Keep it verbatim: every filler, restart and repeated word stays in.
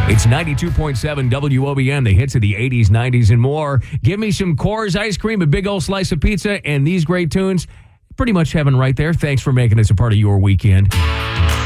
It's ninety-two point seven W O B M, the hits of the eighties, nineties, and more. Give me some Coors ice cream, a big old slice of pizza, and these great tunes. Pretty much heaven right there. Thanks for making us a part of your weekend.